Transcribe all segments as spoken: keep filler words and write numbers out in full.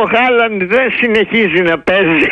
ο Χάλαντ δεν συνεχίζει να παίζει.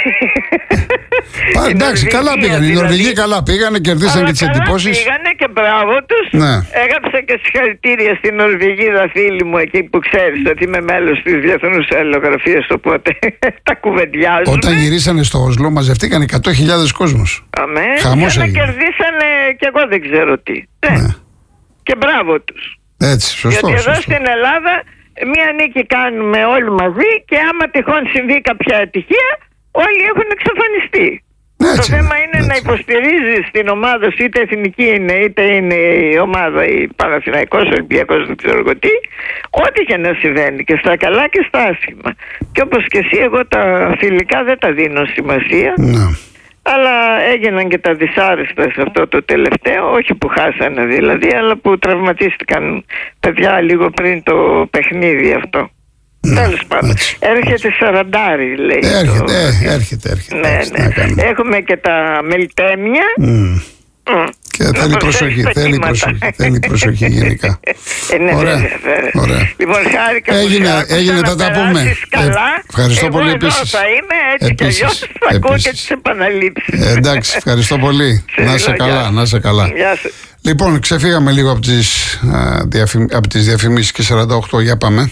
Α, εντάξει, καλά πήγανε. Οι Νορβηγοί καλά πήγανε, κερδίσαν και τις εντυπώσεις. Πήγανε και μπράβο τους. Ναι. Έγραψα και συγχαρητήρια στην Νορβηγίδα φίλη μου εκεί που ξέρεις ότι είμαι μέλος της Διεθνούς Αλληλογραφίας, οπότε τα κουβεντιάζουμε. Όταν γυρίσανε στο Όσλο μαζευτήκαν εκατό χιλιάδες κόσμος. Αμέ, χαμός και να έγινε. κερδίσανε και εγώ δεν ξέρω τι. Ναι. Ναι. Και μπράβο τους. Έτσι, σωστό. Γιατί εδώ σωστό. στην Ελλάδα μία νίκη κάνουμε όλοι μαζί και άμα τυχόν συμβεί κάποια ατυχία, όλοι έχουν εξαφανιστεί. Έτσι, το θέμα είναι έτσι. να υποστηρίζεις την ομάδα σου, είτε εθνική είναι, είτε είναι η ομάδα, η Παναθηναϊκός, Ολυμπιακός, δεν ξέρω εγώ τι, ό,τι και να συμβαίνει, και στα καλά και στα άσχημα. Και όπως και εσύ, εγώ τα φιλικά δεν τα δίνω σημασία. Ναι. Αλλά έγιναν και τα δυσάρεστα σε αυτό το τελευταίο, όχι που χάσανε δηλαδή, αλλά που τραυματίστηκαν παιδιά λίγο πριν το παιχνίδι αυτό. Ναι, τέλος πάντων. έτσι, Έρχεται έτσι. σαραντάρι, λέει. Έρχεται, το... ε, έρχεται, έρχεται. Ναι, έτσι, ναι. να κάνουμε. Έχουμε και τα μελτέμια. Mm. Mm. Και θέλει προσοχή, θέλει προσοχή, θέλει προσοχή γενικά. Ε, ναι, Ωραία, βέβαια, βέβαια. ωραία. Λοιπόν, χάρηκα Έγινε, που σε έγινε, άκουσα, θα να τα πούμε. περάσεις καλά. Ε, ευχαριστώ Εγώ πολύ εδώ επίσης. θα είμαι, έτσι κι αλλιώς θα ακούω και τις επαναλήψεις. Ε, εντάξει, ευχαριστώ πολύ. Σε Να είσαι φιλάκια. καλά, να είσαι καλά. Γεια σου. Λοιπόν, ξεφύγαμε λίγο από τις, α, διαφημ... από τις διαφημίσεις και σαράντα οκτώ, για πάμε.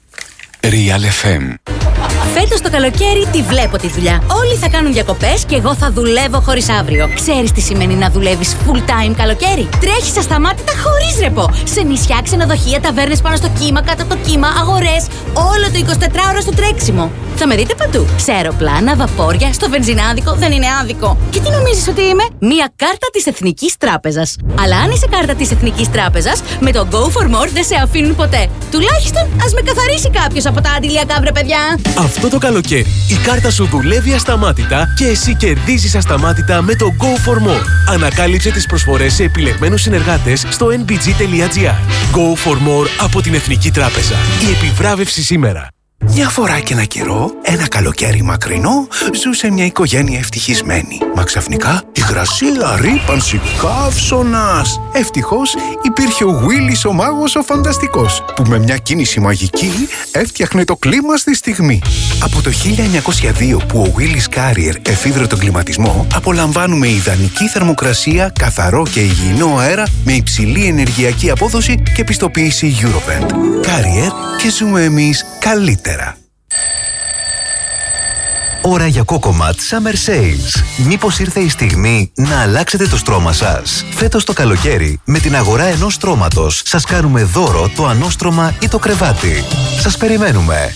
Real εφ εμ. Φέτος το καλοκαίρι τη βλέπω τη δουλειά. Όλοι θα κάνουν διακοπές και εγώ θα δουλεύω χωρίς αύριο. Ξέρεις τι σημαίνει να δουλεύεις full time καλοκαίρι? Τρέχεις ασταμάτητα χωρίς ρεπό. Σε νησιά, ξενοδοχεία, ταβέρνες πάνω στο κύμα, κάτω από το κύμα, αγορές. Όλο το εικοσιτετράωρο στο τρέξιμο. Θα με δείτε παντού. Σε αεροπλάνα, βαπόρια, στο βενζινάδικο, δεν είναι άδικο. Και τι νομίζεις ότι είμαι? Μία κάρτα της Εθνικής Τράπεζας. Αλλά αν είσαι κάρτα της Εθνικής Τράπεζας, με το Go for More δεν σε αφήνουν ποτέ. Τουλάχιστον ας με καθαρίσει κάποιος από τα αντιλιακά, βρε παιδιά. Αυτό το καλοκαίρι η κάρτα σου δουλεύει ασταμάτητα και εσύ κερδίζεις ασταμάτητα με το Go for More. Ανακάλυψε τις προσφορές σε επιλεγμένους συνεργάτες στο εν μπι τζι τελεία τζι άρ. Go for More από την Εθνική Τράπεζα. Η επιβράβευση σήμερα. Μια φορά και ένα καιρό, ένα καλοκαίρι μακρινό, ζούσε μια οικογένεια ευτυχισμένη. Μα ξαφνικά υγρασία, ρύπανση, καύσωνας. Ευτυχώς υπήρχε ο Γουίλις ο μάγος ο φανταστικός, που με μια κίνηση μαγική έφτιαχνε το κλίμα στη στιγμή. Από το χίλια εννιακόσια δύο που ο Willis Carrier εφήβρε τον κλιματισμό, απολαμβάνουμε ιδανική θερμοκρασία, καθαρό και υγιεινό αέρα με υψηλή ενεργειακή απόδοση και πιστοποίηση Eurovent. Carrier, και ζούμε εμείς καλύτερα. Ώρα για Cocomat Summer Sales. Μήπως ήρθε η στιγμή να αλλάξετε το στρώμα σας? Φέτος το καλοκαίρι, με την αγορά ενός στρώματος, σας κάνουμε δώρο το ανώστρωμα ή το κρεβάτι. Σας περιμένουμε.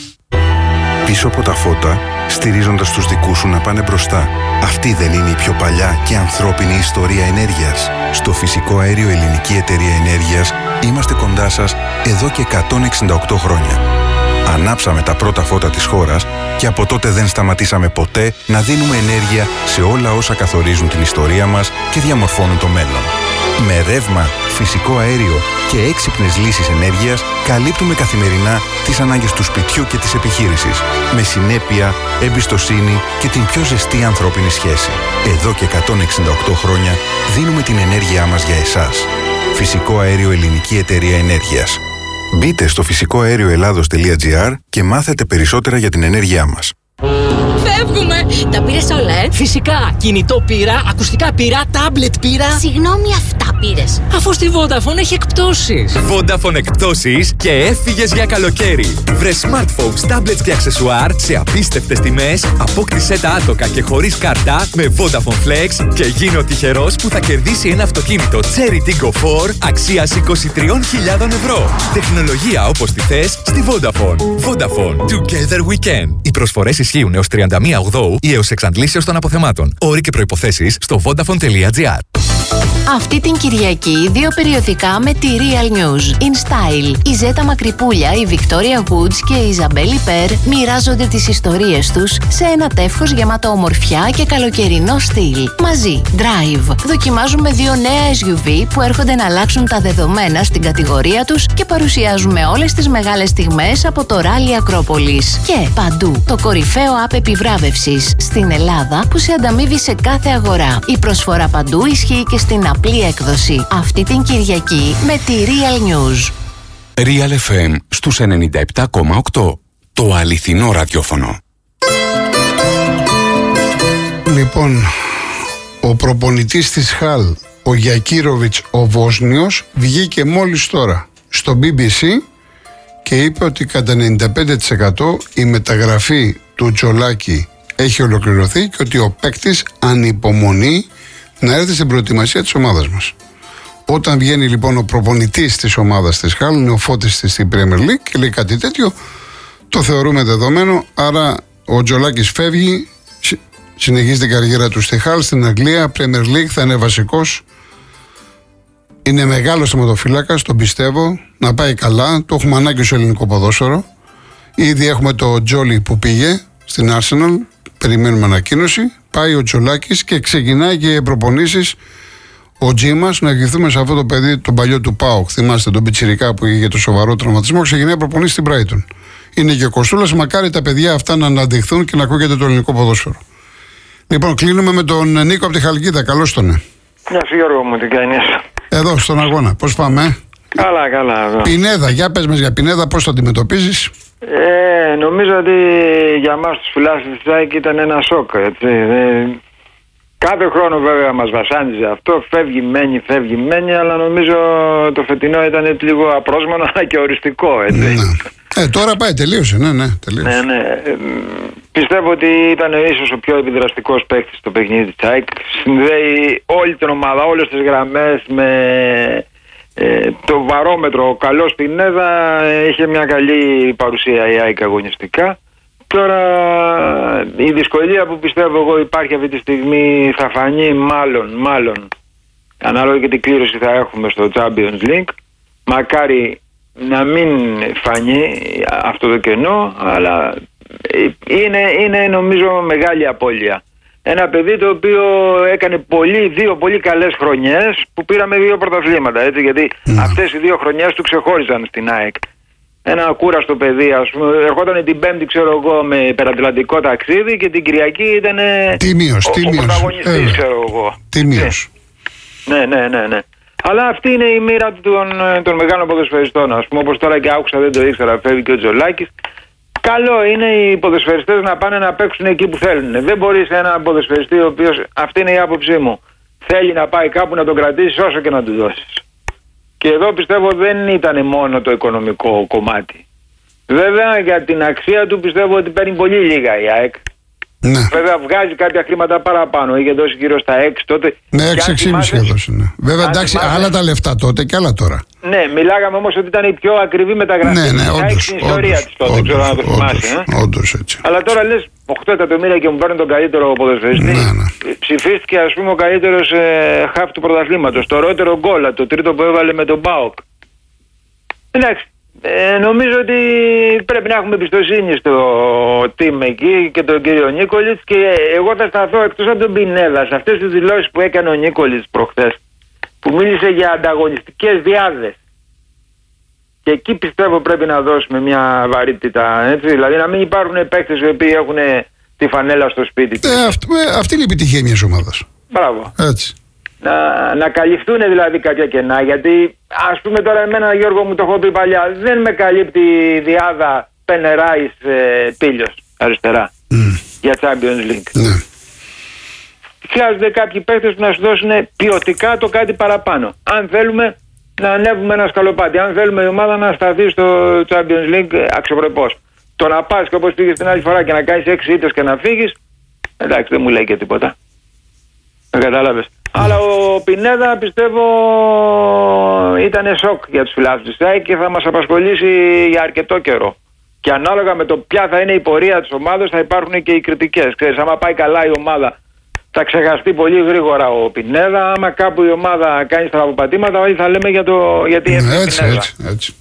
Πίσω από τα φώτα, στηρίζοντας τους δικούς σου να πάνε μπροστά. Αυτή δεν είναι η πιο παλιά και ανθρώπινη ιστορία ενέργειας? Στο Φυσικό Αέριο Ελληνική Εταιρεία Ενέργειας είμαστε κοντά σας εδώ και εκατόν εξήντα οκτώ χρόνια. Ανάψαμε τα πρώτα φώτα της χώρας και από τότε δεν σταματήσαμε ποτέ να δίνουμε ενέργεια σε όλα όσα καθορίζουν την ιστορία μας και διαμορφώνουν το μέλλον. Με ρεύμα, φυσικό αέριο και έξυπνες λύσεις ενέργειας καλύπτουμε καθημερινά τις ανάγκες του σπιτιού και της επιχείρησης. Με συνέπεια, εμπιστοσύνη και την πιο ζεστή ανθρώπινη σχέση. Εδώ και εκατόν εξήντα οκτώ χρόνια δίνουμε την ενέργειά μας για εσάς. Φυσικό Αέριο Ελληνική Εταιρεία Ενέργειας. Μπείτε στο φυσικό αέριο ελλάδος τελεία τζι άρ και μάθετε περισσότερα για την ενέργειά μας. Φεύγουμε! Τα πήρες όλα, ε? Φυσικά! Κινητό πήρα, ακουστικά πήρα, τάμπλετ πήρα. Συγγνώμη, αυτά πήρες? Αφού στη Vodafone έχει εκπτώσεις. Vodafone εκπτώσεις και έφυγες για καλοκαίρι. Βρε smartphones, tablets και αξεσουάρ σε απίστευτες τιμές, απόκτησέ τα άτοκα και χωρίς κάρτα με Vodafone Flex και γίνε ο τυχερός που θα κερδίσει ένα αυτοκίνητο Cherry Tiggo φορ αξίας είκοσι τρεις χιλιάδες ευρώ. Τεχνολογία όπως τη θες στη Vodafone. Vodafone. Together we can. Οι προσφορές ισχύουν έως τριάντα μία Οκτωβρίου ή έως εξαντλήσεως των αποθεμάτων. Όροι και προϋποθέσεις στο vodafone τελεία τζι άρ. Αυτή την Κυριακή δύο περιοδικά με τη Real News. In Style. Η Ζέτα Μακρυπούλια, η Victoria Woods και η Ιζαμπέλ Υπέρ μοιράζονται τις ιστορίες τους σε ένα τεύχος γεμάτο ομορφιά και καλοκαιρινό στυλ. Μαζί. Drive. Δοκιμάζουμε δύο νέα ες γιου βι που έρχονται να αλλάξουν τα δεδομένα στην κατηγορία τους και παρουσιάζουμε όλες τις μεγάλες στιγμές από το Rally Ακρόπολης. Και παντού. Το κορυφαίο app επιβράβευσης στην Ελλάδα που σε ανταμείβει σε κάθε αγορά. Η προσφορά παντού ισχύει και στην απλή έκδοση. Αυτή την Κυριακή με τη Real News. Real εφ εμ στους ενενήντα επτά κόμμα οκτώ. Το αληθινό ραδιόφωνο. Λοιπόν, ο προπονητής της Χαλ, ο Γιακύροβιτς ο Βόσνιος, βγήκε μόλις τώρα στο μπι μπι σι και είπε ότι κατά ενενήντα πέντε τοις εκατό η μεταγραφή του Τζολάκη έχει ολοκληρωθεί και ότι ο παίκτης ανυπομονεί να έρθει στην προετοιμασία της ομάδας μας. Όταν βγαίνει λοιπόν ο προπονητής της ομάδας της Χαλ, είναι ο Φώτης της στην Premier League και λέει κάτι τέτοιο, το θεωρούμε δεδομένο. Άρα ο Τζολάκης φεύγει, συνεχίζει την καριέρα του στη Χαλ, στην Αγγλία, Premier League, θα είναι βασικός. Είναι μεγάλος θεματοφύλακας, τον πιστεύω, να πάει καλά. Το έχουμε ανάγκη στο ελληνικό ποδόσφαιρο. Ήδη έχουμε το Τζόλι που πήγε στην Arsenal, περιμένουμε ανακοίνωση. Πάει ο Τζολάκης και ξεκινάει και προπονήσεις ο Τζίμας. Να εγγυηθούμε σε αυτό το παιδί, τον παλιό του ΠΑΟΚ. Θυμάστε τον πιτσιρικά που είχε το σοβαρό τραυματισμό, ξεκινάει προπονήσεις στην Brighton. Είναι και ο Κοστούλας, μακάρι τα παιδιά αυτά να αναδειχθούν και να ακούγεται το ελληνικό ποδόσφαιρο. Λοιπόν, κλείνουμε με τον Νίκο από τη Χαλκίδα. Καλώς τον. Γεια σου Γιώργο μου, τι κάνεις? Εδώ στον αγώνα, πώς πάμε? Καλά, καλά. Εδώ. Πινέδα, για πες μας για Πινέδα, πώς το αντιμετωπίζεις? Ε, νομίζω ότι για μας τους φιλάθλους της ΑΕΚ ήταν ένα σοκ, έτσι. Ε, κάθε χρόνο βέβαια μας βασάνιζε αυτό, φεύγει, μένει, φεύγει, μένει, αλλά νομίζω το φετινό ήταν λίγο απρόσμενο και οριστικό, έτσι. Ναι. Ε, τώρα πάει, τελείωσε, ναι, ναι, τελείωσε. Ναι, ναι. Ε, πιστεύω ότι ήταν ίσως ο πιο επιδραστικός παίκτης στο παιχνίδι της ΑΕΚ. Συνδέει όλη την ομάδα, όλες τις γραμμές με ε, το βαρόμετρο. Ο καλός Πινέδα είχε μια καλή παρουσία η ΑΕΚ αγωνιστικά. Τώρα η δυσκολία που πιστεύω εγώ υπάρχει αυτή τη στιγμή θα φανεί μάλλον, μάλλον ανάλογα και την κλήρωση θα έχουμε στο Champions League. Μακάρι να μην φανεί αυτό το κενό, αλλά είναι, είναι νομίζω μεγάλη απώλεια. Ένα παιδί το οποίο έκανε πολύ, δύο πολύ καλές χρονιές που πήραμε δύο πρωταθλήματα, έτσι, γιατί mm. αυτές οι δύο χρονιές του ξεχώριζαν στην ΑΕΚ. Ένα ακούραστο παιδί, ας πούμε, ερχόταν την Πέμπτη, ξέρω εγώ, με υπερατλαντικό ταξίδι και την Κυριακή ήταν τίμιος, ο, τίμιος. ο πρωταγωνιστής, ε, ξέρω εγώ. Τίμιος. Ναι, ναι, ναι, ναι. Αλλά αυτή είναι η μοίρα των, των μεγάλων ποδοσφαιριστών. Ας πούμε, όπως τώρα και άκουσα, δεν το ήξερα, φεύγει και ο Τζολάκης. Καλό είναι οι ποδοσφαιριστές να πάνε να παίξουν εκεί που θέλουν. Δεν μπορείς έναν ποδοσφαιριστή, ο οποίος, αυτή είναι η άποψή μου, θέλει να πάει κάπου να τον κρατήσεις όσο και να του δώσεις. Και εδώ πιστεύω δεν ήταν μόνο το οικονομικό κομμάτι. Βέβαια για την αξία του πιστεύω ότι παίρνει πολύ λίγα η ΑΕΚ. Ναι. Βέβαια βγάζει κάποια χρήματα παραπάνω. Είχε δώσει γύρω στα έξι τότε. Ναι, έξι έξι είχε δώσει. Ναι. Βέβαια εντάξει, θυμάσαι... άλλα τα λεφτά τότε και άλλα τώρα. Ναι, μιλάγαμε όμως ότι ήταν η πιο ακριβή μεταγραφή. Ναι, ναι, όντως. Στην ιστορία της τότε, όντως, ξέρω να το θυμάσαι. Ε? Όντως έτσι. Αλλά τώρα λες οκτώ εκατομμύρια και μου παίρνουν τον καλύτερο ποδοσφαιριστή. Ναι, ναι. Ψηφίστηκε ας πούμε ο καλύτερος ε, χαφ του πρωταθλήματος. Το ρότερο γκολ, το τρίτο που έβαλε με τον ΠΑΟΚ. Εντάξει. Ε, νομίζω ότι πρέπει να έχουμε εμπιστοσύνη στο team εκεί και τον κύριο Νίκολιτς, και εγώ θα σταθώ εκτός από τον Πινέδα σε αυτές τις δηλώσεις που έκανε ο Νίκολιτς προχθές, που μίλησε για ανταγωνιστικές διάδες, και εκεί πιστεύω πρέπει να δώσουμε μια βαρύτητα, έτσι, δηλαδή να μην υπάρχουν παίκτες οι οποίοι έχουν τη φανέλα στο σπίτι τους. Ε, αυτή, αυτή είναι η επιτυχία μιας ομάδας. Μπράβο. Έτσι. Να, να καλυφθούν δηλαδή κάποια κενά, γιατί ας πούμε τώρα εμένα, Γιώργο μου, το έχω πει παλιά, δεν με καλύπτει η διάδα Πενεράης ε, Πήλιος αριστερά mm. για Champions League. Ναι. Χρειάζονται κάποιοι παίκτες που να σου δώσουν ποιοτικά το κάτι παραπάνω, αν θέλουμε να ανέβουμε ένα σκαλοπάτι, αν θέλουμε η ομάδα να σταθεί στο Champions League αξιοπρεπώς. Το να πας και όπως πήγες την άλλη φορά και να κάνεις έξι ήττες και να φύγεις, εντάξει, δεν μου λέει και τίποτα. Δεν κατάλαβες. Αλλά ο Πινέδα πιστεύω ήταν σοκ για τους φιλάθλους της ΑΕΚ και θα μας απασχολήσει για αρκετό καιρό. Και ανάλογα με το ποια θα είναι η πορεία της ομάδας θα υπάρχουν και οι κριτικές. Ξέρεις, άμα πάει καλά η ομάδα θα ξεχαστεί πολύ γρήγορα ο Πινέδα. Άμα κάπου η ομάδα κάνει στραβοπατήματα, όλοι θα λέμε για το γιατί είναι έτσι, Πινέδα. έτσι, έτσι.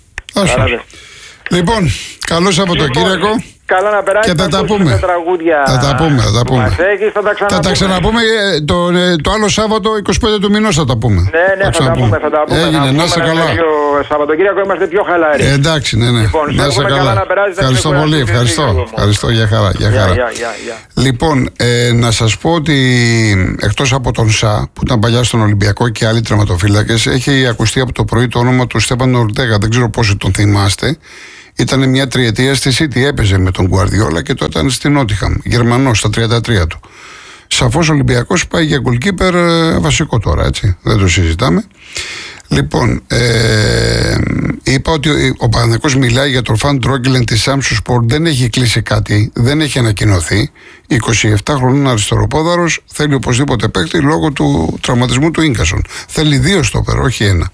Λοιπόν, καλό Σαββατοκύριακο. Καλά να περάσει. Και θα τα πούμε. Τραγούδια θα τα πούμε. Θα τα, πούμε. Έχεις, θα τα, θα τα ξαναπούμε. Το, το άλλο Σάββατο, είκοσι πέντε του μηνός θα τα πούμε. Ναι, ναι, θα, θα τα πούμε. Θα τα πούμε. Έγινε, θα να είσαι καλά. Το Σαββατοκύριακο είμαστε πιο χαλαροί. Ε, εντάξει, ναι, ναι. Λοιπόν, να είσαι καλά. καλά να περάσεις, ευχαριστώ πολύ. Ευχαριστώ. Ευχαριστώ για χαρά. Για χαρά. Για, για, για. Λοιπόν, ε, να σας πω ότι εκτός από τον Σα, που ήταν παλιά στον Ολυμπιακό και άλλοι τερματοφύλακες, έχει ακουστεί από το πρωί το όνομα του Στέφανο Ορτέγα. Δεν ξέρω πόσοι τον θυμάστε. Ήταν μια τριετία στη City, έπαιζε με τον Γκουαρδιόλα και τότε ήταν στην Νότιχαμ, Γερμανός στα τριάντα τρία του. Σαφώς ο Ολυμπιακός πάει για goalkeeper βασικό τώρα, έτσι, δεν το συζητάμε. Λοιπόν, ε, είπα ότι ο Παναθηναϊκός μιλάει για τον Φαν Τρόγκελεν της Σάμσου Σπορ, δεν έχει κλείσει κάτι, δεν έχει ανακοινωθεί. είκοσι επτά χρονών αριστεροπόδαρος, θέλει οπωσδήποτε παίκτη λόγω του τραυματισμού του Ίνκασον. Θέλει δύο στόπερ, όχι ένα.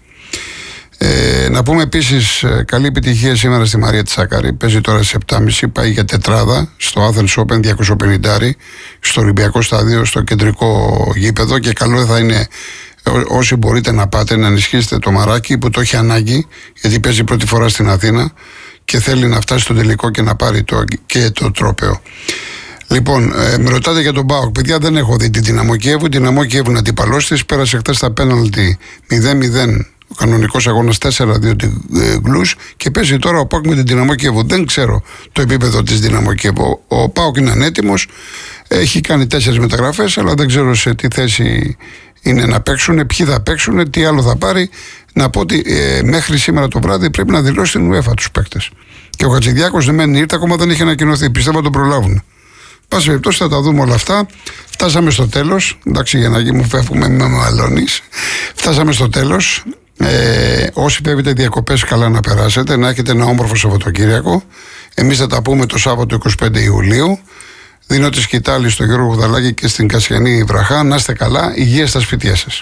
Ε, να πούμε επίσης καλή επιτυχία σήμερα στη Μαρία Τσάκαρη. Παίζει τώρα στις επτά και μισή, πάει για τετράδα στο Athens Open διακόσια πενήντα στο Ολυμπιακό Στάδιο, στο κεντρικό γήπεδο. Και καλό θα είναι όσοι μπορείτε να πάτε να ενισχύσετε το Μαράκι που το έχει ανάγκη, γιατί παίζει πρώτη φορά στην Αθήνα και θέλει να φτάσει στο τελικό και να πάρει το, και το τρόπαιο. Λοιπόν, ε, με ρωτάτε για τον ΠΑΟΚ. Παιδιά, δεν έχω δει την Δυναμό Κιέβου. Την Δυναμό Κιέβου είναι αντίπαλός της. Πέρασε χθες τα πέναλτι μηδέν μηδέν. Ο κανονικός αγώνας τέσσερα δύο Γκλους και παίζει τώρα ο ΠΑΟΚ με την Δυναμό Κιέβου. Δεν ξέρω το επίπεδο της Δυναμό Κιέβου. Ο ΠΑΟΚ είναι ανέτοιμος. Έχει κάνει τέσσερις μεταγραφές, αλλά δεν ξέρω σε τι θέση είναι να παίξουν, ποιοι θα παίξουν, τι άλλο θα πάρει. Να πω ότι ε, μέχρι σήμερα το βράδυ πρέπει να δηλώσει την UEFA τους παίκτες. Και ο Χατζηδιάκος δεν μένει, ήρθε, ακόμα δεν έχει ανακοινωθεί. Πιστεύω τον προλάβουν. Πάση περιπτώσει θα τα δούμε όλα αυτά. Φτάσαμε στο τέλος. Εντάξει, για να μου φεύγουμε με μαλώνεις. Φτάσαμε στο τέλος. Ε, όσοι φεύγετε διακοπές, καλά να περάσετε, να έχετε ένα όμορφο Σαββατοκύριακο. Εμείς θα τα πούμε το Σάββατο είκοσι πέντε Ιουλίου. Δίνω τη σκητάλη στο Γιώργο Γουδαλάκη και στην Κασιανή Βραχά. Να είστε καλά, υγεία στα σπίτια σας.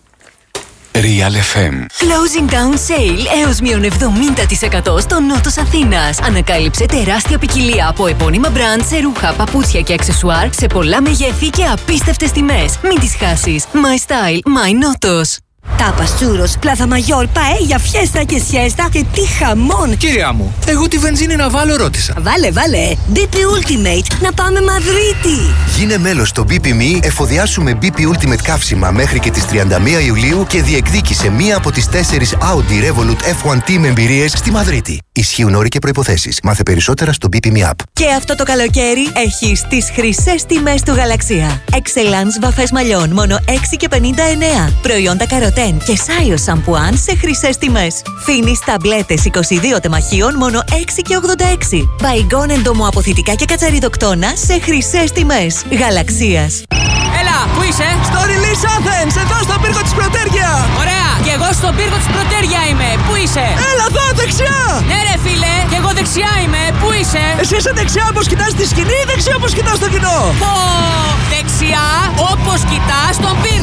Real εφ εμ. Closing down sale έως μείον εβδομήντα τοις εκατό στο νότος Αθήνας. Ανακάλυψε τεράστια ποικιλία από επώνυμα μπραντ σε ρούχα, παπούτσια και αξεσουάρ σε πολλά μεγέθη και απίστευτες τιμές. Μην τις χάσεις. My style, my νότος. Τάπας, τσούρος, πλάθα μαγιόρ, παέγια, φιέστα και σιέστα και τι χαμόν! Κυρία μου, εγώ τη βενζίνη να βάλω ρώτησα. Βάλε, βάλε! μπι πι Ultimate, να πάμε Μαδρίτη! Γίνε μέλος στο μπι πι εμ ι, εφοδιάσου με μπι πι Ultimate καύσιμα μέχρι και τις τριάντα μία Ιουλίου και διεκδίκησε μία από τις τέσσερις Audi Revolut εφ ουάν τι με εμπειρίες στη Μαδρίτη. Ισχύουν όροι και προϋποθέσεις. Μάθε περισσότερα στο μπι πι εμ ι App. Και αυτό το καλοκαίρι έχεις τις χρυσές τιμές του Γαλαξία. Excellence βαφές μαλλιών, μόνο έξι και πενήντα εννέα. Προϊόντα καροτέν και σάιο σαμπουάν σε χρυσές τιμές. Φίνις ταμπλέτες είκοσι δύο τεμαχίων, μόνο έξι και ογδόντα έξι. Μπαϊγκόν εντομοαποθητικά και κατσαριδοκτόνα σε χρυσές τιμές. Γαλαξίας. Έλα, πού είσαι? Στο Release Athens, εδώ στον πύργο της Πρωτέρια. Ωραία, και εγώ στον πύργο της Πρωτέρια είμαι. Πού είσαι? Έλα εδώ, δεξιά. Ναι ρε φίλε, και εγώ δεξιά είμαι. Πού είσαι? Εσύ είσαι δεξιά όπως κοιτάς τη σκηνή ή δεξιά όπως κοιτάς το κοινό? Πω, δεξιά όπως κοιτάς τον πύργο.